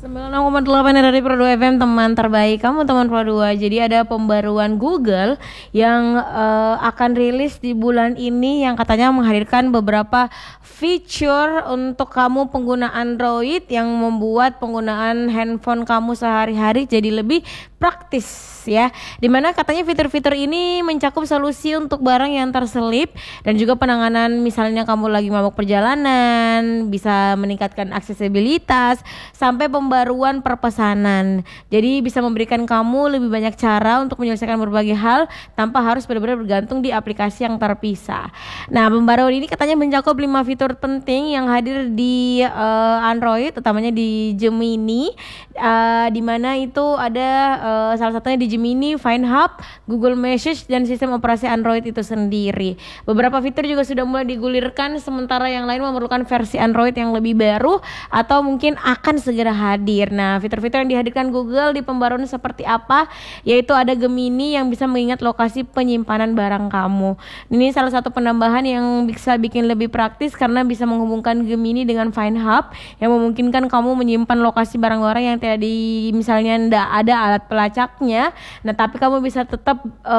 96,8 dari Pro 2 FM, teman terbaik kamu, teman Pro 2. Jadi ada pembaruan Google yang akan rilis di bulan ini yang katanya menghadirkan beberapa fitur untuk kamu pengguna Android yang membuat penggunaan handphone kamu sehari-hari jadi lebih praktis ya. Dimana katanya fitur-fitur ini mencakup solusi untuk barang yang terselip dan juga penanganan, misalnya kamu lagi mabuk perjalanan, bisa meningkatkan aksesibilitas sampai pembaruan perpesanan. Jadi bisa memberikan kamu lebih banyak cara untuk menyelesaikan berbagai hal tanpa harus benar-benar bergantung di aplikasi yang terpisah. Nah, pembaruan ini katanya mencakup 5 fitur penting yang hadir di Android, utamanya di Gemini, di mana itu ada salah satunya di Gemini, Find Hub, Google Message, dan sistem operasi Android itu sendiri. Beberapa fitur juga sudah mulai digulirkan, sementara yang lain memerlukan versi Android yang lebih baru atau mungkin akan segera hadir. Nah, fitur-fitur yang dihadirkan Google di pembaruan seperti apa? Yaitu ada Gemini yang bisa mengingat lokasi penyimpanan barang kamu. Ini salah satu penambahan yang bisa bikin lebih praktis karena bisa menghubungkan Gemini dengan Find Hub yang memungkinkan kamu menyimpan lokasi barang-barang yang tidak misalnya tidak ada alat pelacaknya. Nah, tapi kamu bisa tetap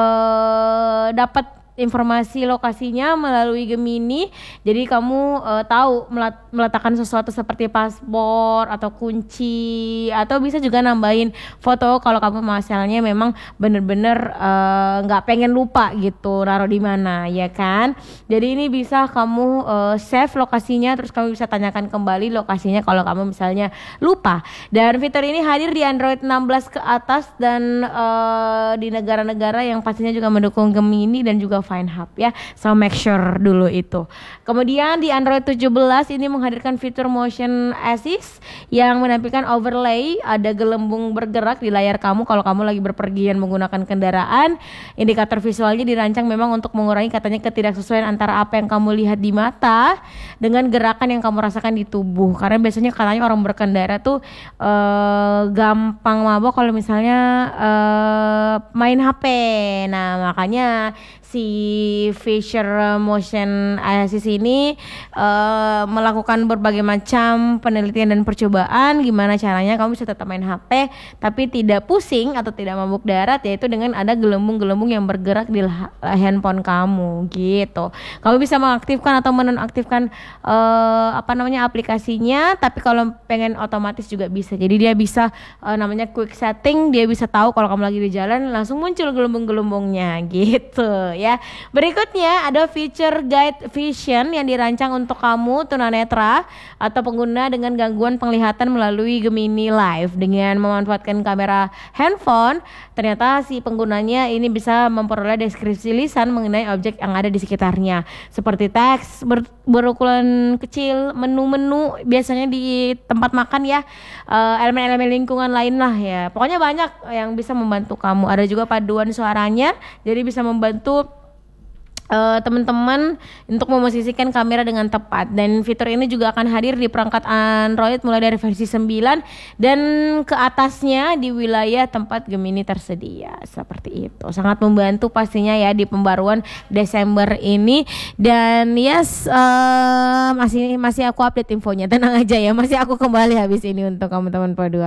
dapat informasi lokasinya melalui Gemini. Jadi kamu tahu meletakkan sesuatu seperti paspor atau kunci, atau bisa juga nambahin foto kalau kamu misalnya memang bener-bener nggak pengen lupa gitu naruh di mana, ya kan. Jadi ini bisa kamu save lokasinya, terus kamu bisa tanyakan kembali lokasinya kalau kamu misalnya lupa. Dan fitur ini hadir di Android 16 ke atas dan di negara-negara yang pastinya juga mendukung Gemini dan juga Find Hub ya. So make sure dulu itu. Kemudian di Android 17 ini menghadirkan fitur motion assist yang menampilkan overlay, ada gelembung bergerak di layar kamu kalau kamu lagi berpergian menggunakan kendaraan. Indikator visualnya dirancang memang untuk mengurangi katanya ketidaksesuaian antara apa yang kamu lihat di mata dengan gerakan yang kamu rasakan di tubuh. Karena biasanya katanya orang berkendara tuh gampang mabok kalau misalnya main HP. Nah, makanya si feature motion assist ini melakukan berbagai macam penelitian dan percobaan gimana caranya kamu bisa tetap main HP tapi tidak pusing atau tidak mabuk darat, yaitu dengan ada gelembung-gelembung yang bergerak di handphone kamu gitu. Kamu bisa mengaktifkan atau menonaktifkan aplikasinya, tapi kalau pengen otomatis juga bisa. Jadi dia bisa namanya quick setting, dia bisa tahu kalau kamu lagi di jalan langsung muncul gelembung-gelembungnya gitu ya. Berikutnya ada fitur Guide Vision yang dirancang untuk kamu tunanetra atau pengguna dengan gangguan penglihatan melalui Gemini Live. Dengan memanfaatkan kamera handphone, ternyata si penggunanya ini bisa memperoleh deskripsi lisan mengenai objek yang ada di sekitarnya, seperti teks berukuran kecil, menu-menu biasanya di tempat makan ya, elemen-elemen lingkungan lain lah ya. Pokoknya banyak yang bisa membantu kamu. Ada juga paduan suaranya, jadi bisa membantu teman-teman untuk memosisikan kamera dengan tepat. Dan fitur ini juga akan hadir di perangkat Android mulai dari versi 9 dan ke atasnya di wilayah tempat Gemini tersedia. Seperti itu. Sangat membantu pastinya ya di pembaruan Desember ini. Dan yes, masih aku update infonya. Tenang aja ya, masih aku kembali habis ini untuk kamu teman Pro 2.